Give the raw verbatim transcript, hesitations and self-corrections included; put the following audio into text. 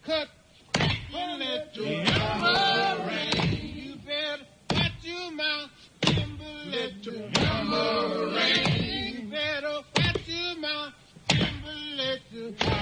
cut, and let your hammer ring. You better watch your mouth, timber, let your hammer ring. You better watch your mouth, timber, let your